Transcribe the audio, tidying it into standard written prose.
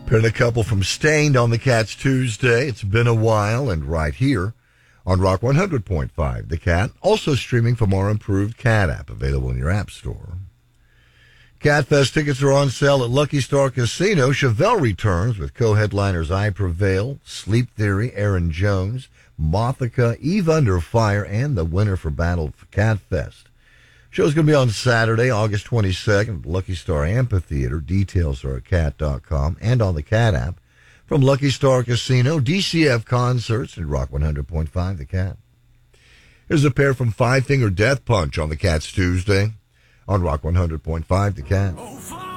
Hearing a couple from Stained on the Cat's Tuesday. It's been a while, and right here on Rock 100.5, The Cat. Also streaming from our improved Cat app, available in your app store. Cat Fest tickets are on sale at Lucky Star Casino. Chevelle returns with co-headliners I Prevail, Sleep Theory, Aaron Jones, Mothica, Eve Under Fire, and the winner for Battle for Cat Fest. Show's going to be on Saturday, August 22nd, at Lucky Star Amphitheater. Details are at cat.com and on the Cat app. From Lucky Star Casino, DCF Concerts, and Rock 100.5, The Cat. Here's a pair from Five Finger Death Punch on the Cat's Tuesday on Rock 100.5, The Cat.